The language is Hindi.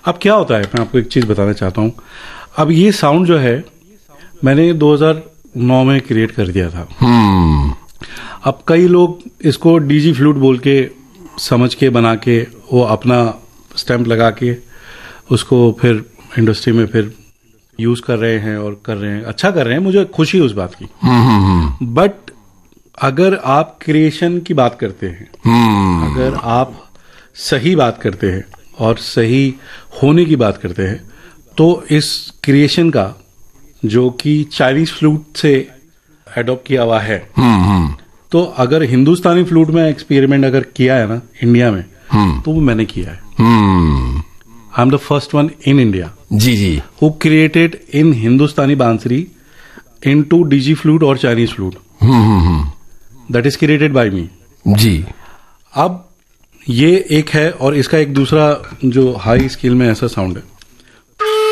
अब क्या होता है, मैं आपको एक चीज बताना चाहता हूँ। अब ये साउंड जो है मैंने 2009 में क्रिएट कर दिया था। अब कई लोग इसको डीजी फ्लूट बोल के समझ के बना के वो अपना स्टैंप लगा के उसको फिर इंडस्ट्री में फिर यूज कर रहे हैं और कर रहे हैं, अच्छा कर रहे हैं, मुझे खुशी है उस बात की। बट अगर आप क्रिएशन की बात करते हैं, अगर आप सही बात करते हैं और सही होने की बात करते हैं, तो इस क्रिएशन का जो कि चाइनीज फ्लूट से एडॉप्ट किया हुआ है, तो अगर हिंदुस्तानी फ्लूट में एक्सपेरिमेंट अगर किया है ना इंडिया में, तो वो मैंने किया है। I am the first one in India ji ji who created in हिंदुस्तानी बांसुरी इनटू डीजी फ्लूट और Chinese flute. That is created by मी जी। अब ये एक है, और इसका एक दूसरा जो हाई स्केल में ऐसा साउंड है